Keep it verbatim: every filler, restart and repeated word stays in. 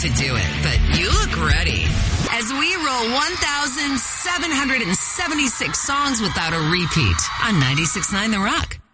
to do it, but you look ready. As we roll one thousand seven hundred seventy-six songs without a repeat on ninety-six point nine The Rock.